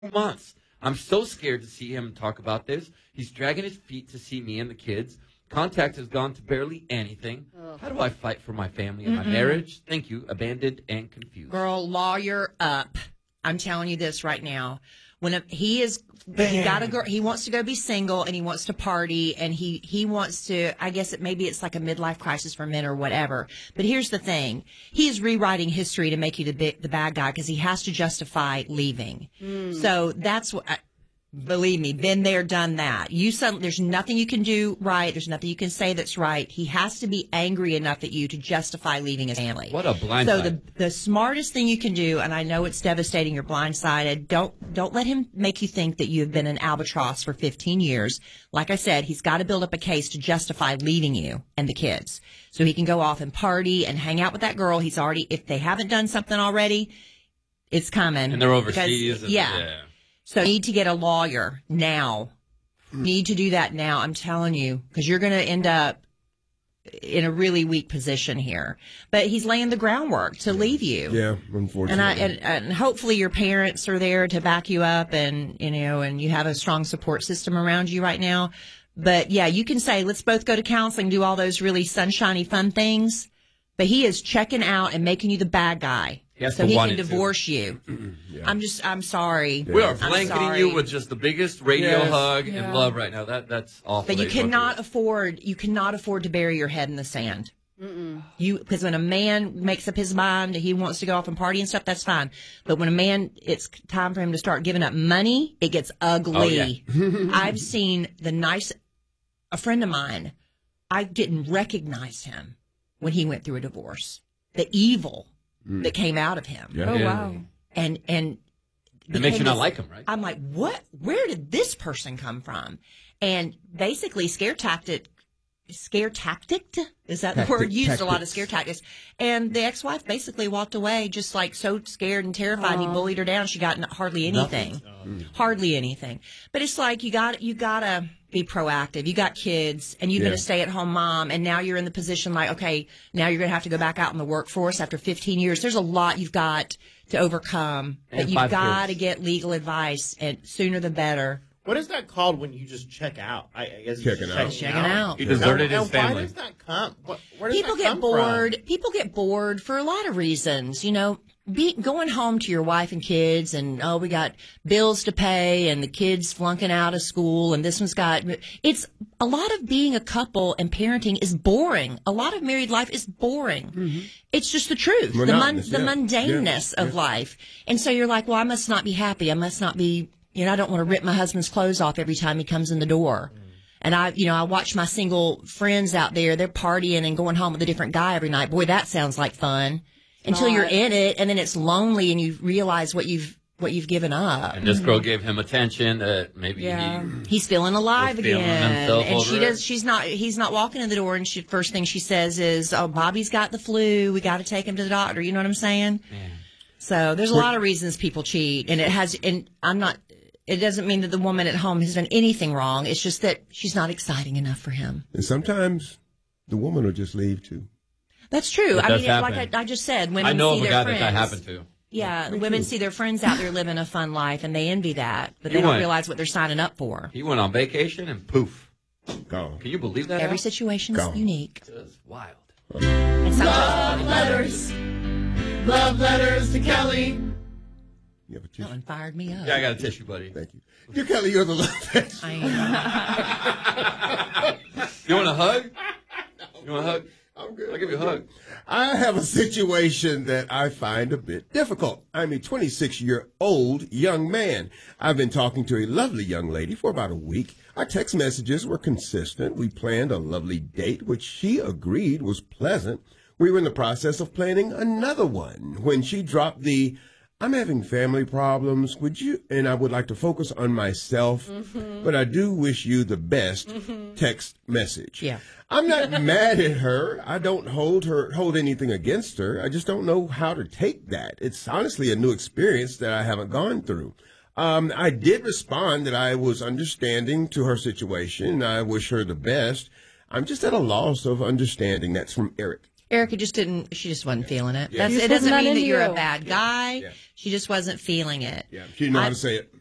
months. I'm so scared to see him talk about this. He's dragging his feet to see me and the kids. Contact has gone to barely anything. How do I fight for my family and my marriage? Thank you. Abandoned and confused. Girl, lawyer up. I'm telling you this right now. He got a girl, he wants to go be single and he wants to party and he wants to, I guess maybe it's like a midlife crisis for men or whatever. But here's the thing. He is rewriting history to make you the bad guy because he has to justify leaving. So that's what, believe me, been there, done that. There's nothing you can do right. There's nothing you can say that's right. He has to be angry enough at you to justify leaving his family. What a blind So side. the smartest thing you can do, and I know it's devastating, you're blindsided, don't let him make you think that you've been an albatross for 15 years. Like I said, he's got to build up a case to justify leaving you and the kids. So he can go off and party and hang out with that girl. If they haven't done something already, it's coming. And they're overseas. Yeah. So you need to get a lawyer now. You need to do that now, I'm telling you, because you're going to end up in a really weak position here. But he's laying the groundwork to leave you. Yeah, unfortunately. And hopefully your parents are there to back you up and you have a strong support system around you right now. But yeah, you can say, let's both go to counseling, do all those really sunshiny, fun things. But he is checking out and making you the bad guy. So he can divorce you. Yeah. I'm sorry. Yeah. We are blanketing you with just the biggest radio hug and love right now. That's awful. But you cannot afford to bury your head in the sand. Because when a man makes up his mind he wants to go off and party and stuff, that's fine. But when it's time for him to start giving up money, it gets ugly. Oh, yeah. I've seen a friend of mine, I didn't recognize him when he went through a divorce. The evil that came out of him. Yeah. Oh, wow. And it makes you not like him, right? I'm like, what? Where did this person come from? And basically scare tactic, is that the word used? Tactics. A lot of scare tactics. And the ex-wife basically walked away just like so scared and terrified. He bullied her down. She got hardly anything. Hardly anything. But it's like you got to be proactive. You got kids and you've been a stay-at-home mom and now you're in the position like, okay, now you're going to have to go back out in the workforce after 15 years. There's a lot you've got to overcome, but you've got to get legal advice and sooner the better. What is that called when you just check out? I guess checking out. He deserted his family. Why does that come? Where does People that get come bored. from? People get bored for a lot of reasons. Going home to your wife and kids and, we got bills to pay and the kids flunking out of school and this one's it's a lot of being a couple and parenting is boring. A lot of married life is boring. Mm-hmm. It's just the truth, the mundaneness of life. And so you're like, well, I must not be happy. I must not be, I don't want to rip my husband's clothes off every time he comes in the door. And I watch my single friends out there, they're partying and going home with a different guy every night. Boy, that sounds like fun. Until you're in it, and then it's lonely, and you realize what you've given up. And this girl gave him attention that maybe he's feeling alive again. And he's not walking in the door, and first thing she says is, "Oh, Bobby's got the flu. We got to take him to the doctor." You know what I'm saying? Yeah. So there's a lot of reasons people cheat, and it doesn't mean that the woman at home has done anything wrong. It's just that she's not exciting enough for him. And sometimes the woman will just leave too. That's true. Like I just said, women I know see of a their guy friends. that happened to. Yeah, women see their friends out there living a fun life, and they envy that, but they don't realize what they're signing up for. He went on vacation, and poof, gone. Can you believe that? Every situation's unique. It's wild. Love letters to Kelly. You have a tissue? That one fired me up. Yeah, I got a tissue, buddy. Thank you. Dear Kelly, you're the love letter. You want a hug? You want a hug? I'm good. I'll give you a hug. I have a situation that I find a bit difficult. I'm a 26-year-old young man. I've been talking to a lovely young lady for about a week. Our text messages were consistent. We planned a lovely date, which she agreed was pleasant. We were in the process of planning another one when she dropped I'm having family problems. And I would like to focus on myself, but I do wish you the best text message. Yeah. I'm not mad at her. I don't hold anything against her. I just don't know how to take that. It's honestly a new experience that I haven't gone through. I did respond that I was understanding to her situation. I wish her the best. I'm just at a loss of understanding. That's from Eric. Erica she just wasn't feeling it. Yeah. It doesn't mean that you're a bad guy. Yeah. She just wasn't feeling it. Yeah, she didn't know how to say it.